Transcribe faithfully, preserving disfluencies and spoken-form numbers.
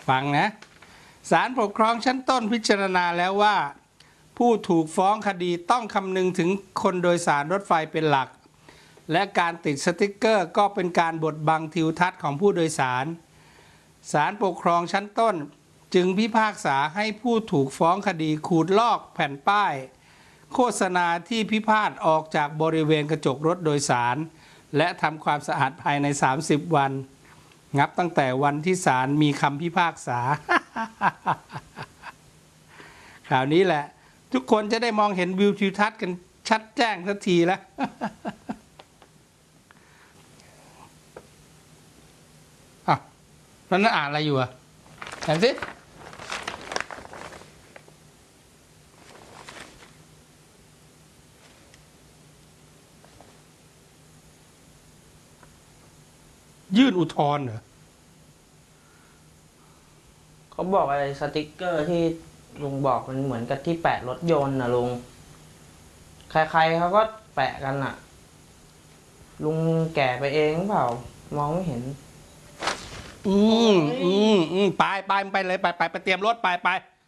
ฟังนะศาลปกครองชั้นต้นพิจารณาแล้วว่าผู้ถูกฟ้องคดีต้องคำนึงถึงคนโดยสารรถไฟเป็นหลักและการติดสติ๊กเกอร์ก็เป็นการบดบังทิวทัศน์ของผู้โดยสารศาลปกครองชั้นต้นจึงพิพากษาให้ผู้ถูกฟ้องคดีขูดลอกแผ่นป้ายโฆษณาที่พิพาทออกจากบริเวณกระจกรถโดยสารและทำความสะอาดภายในสามสิบวันนับตั้งแต่วันที่ศาลมีคำพิพากษา ข่าวนี้แหละทุกคนจะได้มองเห็นวิวทิวทัศน์กันชัดแจ้งสักทีแล้ว อ่ะแล้วนั่นอ่านอะไรอยู่อ่ะเห็นสิยื่นอุทธรณ์เหรอเขาบอกอะไรสติกเกอร์ที่ลุงบอกมันเหมือนกับที่แปะรถยนต์นะลุงใครๆเขาก็แปะกันอ่ะลุงแก่ไปเองเปล่ามองไม่เห็นอืมอืมอืมไปไปไปเลยไปไปไปเตรียมรถไปไป